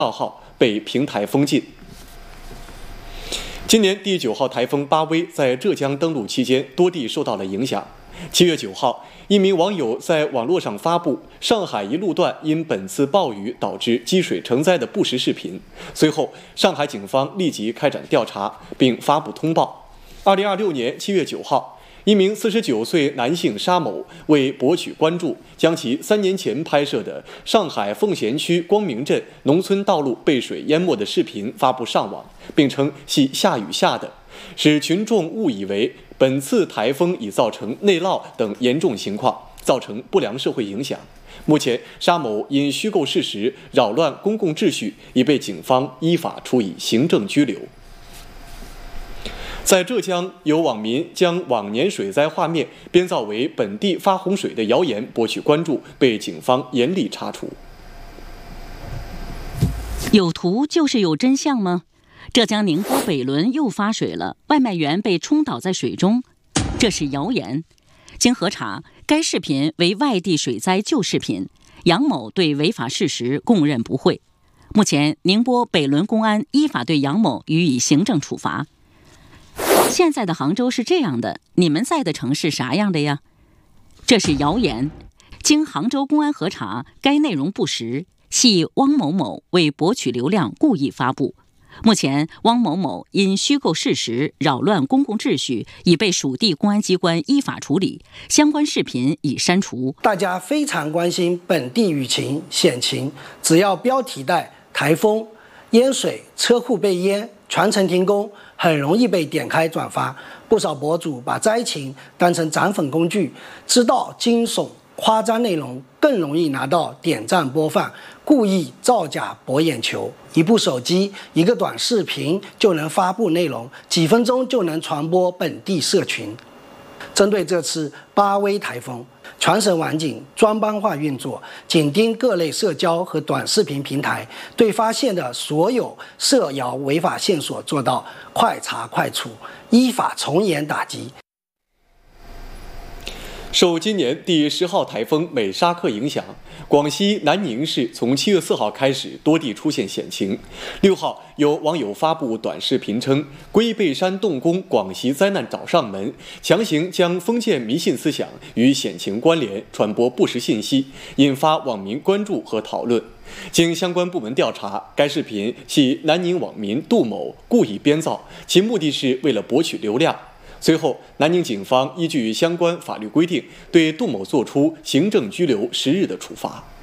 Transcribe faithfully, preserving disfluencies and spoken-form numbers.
号被平台封禁。今年第九号台风巴威在浙江登陆期间，多地受到了影响。七月九号，一名网友在网络上发布上海一路段因本次暴雨导致积水成灾的不实视频。随后，上海警方立即开展调查，并发布通报。二零二六年七月九号，一名四十九岁男性沙某为博取关注，将其三年前拍摄的上海奉贤区光明镇农村道路被水淹没的视频发布上网，并称系下雨下的，使群众误以为本次台风已造成内涝等严重情况，造成不良社会影响。目前，沙某因虚构事实、扰乱公共秩序，已被警方依法处以行政拘留。在浙江，有网民将往年水灾画面编造为本地发洪水的谣言博取关注，被警方严厉查处。 有图就是有真相吗？浙江宁波北仑又发水了，外卖员被冲倒在水中，这是谣言。经核查，该视频为外地水灾旧视频，杨某对违法事实供认不讳。目前，宁波北仑公安依法对杨某予以行政处罚。现在的杭州是这样的，你们在的城市啥样的呀？这是谣言。经杭州公安核查，该内容不实，系汪某某为博取流量故意发布。目前，汪某某因虚构事实、扰乱公共秩序，已被属地公安机关依法处理，相关视频已删除。 大家非常关心本地雨情险情，只要标题带台风、淹水、车库被淹、全程停工，很容易被点开转发。不少博主把灾情当成涨粉工具，知道惊悚夸张内容更容易拿到点赞播放，故意造假博眼球。一部手机，一个短视频就能发布内容，几分钟就能传播本地社群。针对这次巴威台风，全省网警专班化运作，紧盯各类社交和短视频平台，对发现的所有涉谣违法线索做到快查快处，依法从严打击。 受今年第十号台风美沙克影响，广西南宁市从七月四号开始多地出现险情。六号，有网友发布短视频称，龟背山动工广西灾难找上门，强行将封建迷信思想与险情关联，传播不实信息，引发网民关注和讨论。经相关部门调查，该视频系南宁网民杜某故意编造，其目的是为了博取流量。随后，南宁警方依据相关法律规定，对杜某作出行政拘留十日的处罚。